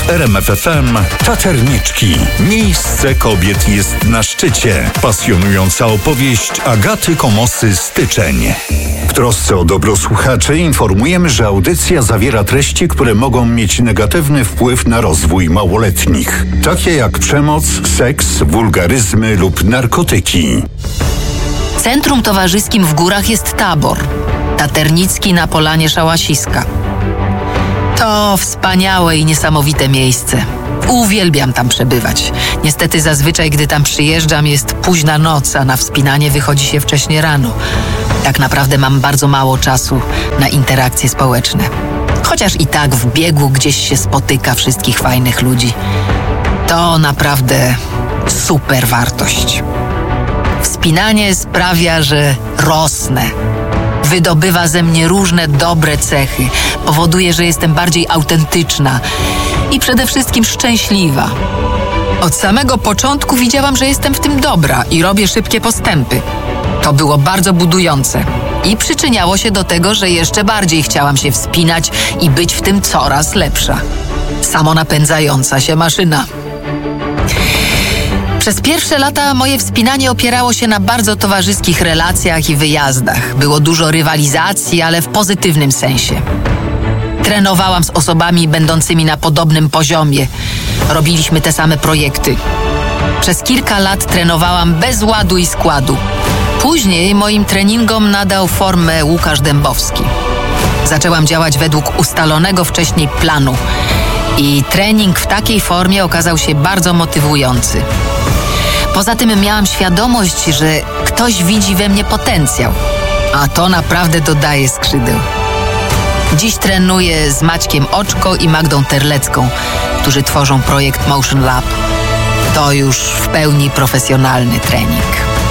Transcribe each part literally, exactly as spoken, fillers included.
W R M F F M Taterniczki. Miejsce kobiet jest na szczycie. Pasjonująca opowieść Agaty Komosy Styczeń. W trosce o dobro słuchaczy informujemy, że audycja zawiera treści, które mogą mieć negatywny wpływ na rozwój małoletnich, takie jak przemoc, seks, wulgaryzmy lub narkotyki. Centrum towarzyskim w górach jest Tabor, Taternicki na Polanie Szałasiska. To wspaniałe i niesamowite miejsce. Uwielbiam tam przebywać. Niestety zazwyczaj, gdy tam przyjeżdżam, jest późna noc, a na wspinanie wychodzi się wcześnie rano. Tak naprawdę mam bardzo mało czasu na interakcje społeczne. Chociaż i tak w biegu gdzieś się spotyka wszystkich fajnych ludzi. To naprawdę super wartość. Wspinanie sprawia, że rosnę. Wydobywa ze mnie różne dobre cechy. Powoduje, że jestem bardziej autentyczna i przede wszystkim szczęśliwa. Od samego początku widziałam, że jestem w tym dobra i robię szybkie postępy. To było bardzo budujące i przyczyniało się do tego, że jeszcze bardziej chciałam się wspinać i być w tym coraz lepsza. Samonapędzająca się maszyna. Przez pierwsze lata moje wspinanie opierało się na bardzo towarzyskich relacjach i wyjazdach. Było dużo rywalizacji, ale w pozytywnym sensie. Trenowałam z osobami będącymi na podobnym poziomie. Robiliśmy te same projekty. Przez kilka lat trenowałam bez ładu i składu. Później moim treningom nadał formę Łukasz Dębowski. Zaczęłam działać według ustalonego wcześniej planu i trening w takiej formie okazał się bardzo motywujący. Poza tym miałam świadomość, że ktoś widzi we mnie potencjał, a to naprawdę dodaje skrzydeł. Dziś trenuję z Maćkiem Oczko i Magdą Terlecką, którzy tworzą projekt Motion Lab. To już w pełni profesjonalny trening.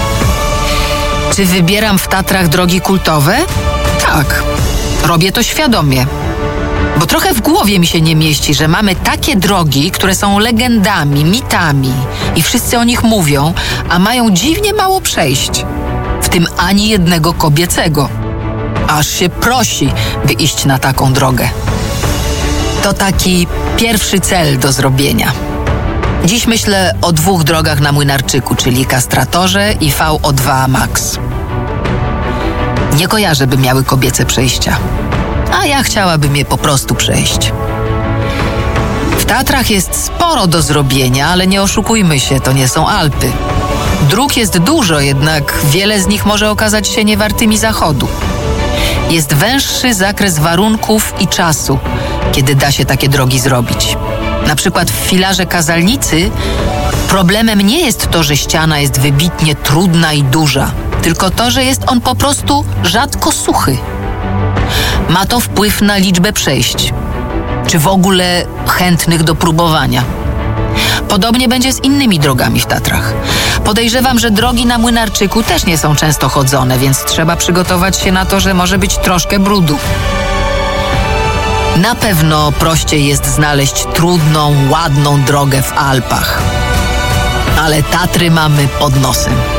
Czy wybieram w Tatrach drogi kultowe? Tak, robię to świadomie. Bo trochę w głowie mi się nie mieści, że mamy takie drogi, które są legendami, mitami i wszyscy o nich mówią, a mają dziwnie mało przejść. W tym ani jednego kobiecego. Aż się prosi, by iść na taką drogę. To taki pierwszy cel do zrobienia. Dziś myślę o dwóch drogach na Młynarczyku, czyli Kastratorze i V O dwa Max. Nie kojarzę, by miały kobiece przejścia. A ja chciałabym je po prostu przejść. W Tatrach jest sporo do zrobienia, ale nie oszukujmy się, to nie są Alpy. Dróg jest dużo, jednak wiele z nich może okazać się niewartymi zachodu. Jest węższy zakres warunków i czasu, kiedy da się takie drogi zrobić. Na przykład w filarze Kazalnicy problemem nie jest to, że ściana jest wybitnie trudna i duża, tylko to, że jest on po prostu rzadko suchy. Ma to wpływ na liczbę przejść, czy w ogóle chętnych do próbowania. Podobnie będzie z innymi drogami w Tatrach. Podejrzewam, że drogi na Młynarczyku też nie są często chodzone, więc trzeba przygotować się na to, że może być troszkę brudu. Na pewno prościej jest znaleźć trudną, ładną drogę w Alpach. Ale Tatry mamy pod nosem.